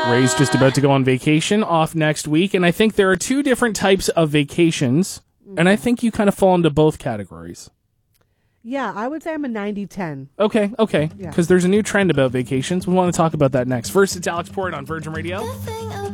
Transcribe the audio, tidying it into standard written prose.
Ray's just about to go on vacation, off next week, and I think there are two different types of vacations, and I think you kind of fall into both categories. Yeah, I would say I'm a 90-10. Okay, Yeah. because there's a new trend about vacations. We want to talk about that next. First, it's Alex Port on Virgin Radio.